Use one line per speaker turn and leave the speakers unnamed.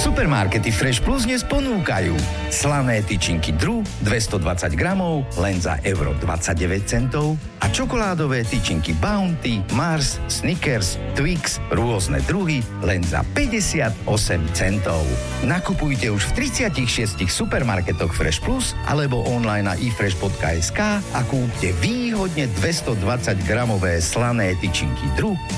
Supermarkety Fresh Plus dnes ponúkajú slané tyčinky Dru 220 gramov len za euro 29 centov a čokoládové tyčinky Bounty, Mars, Snickers, Twix, rôzne druhy len za 58 centov. Nakupujte už v 36 supermarketoch Fresh Plus alebo online na ifresh.sk a kúpte výhodne 220 gramové slané tyčinky Dru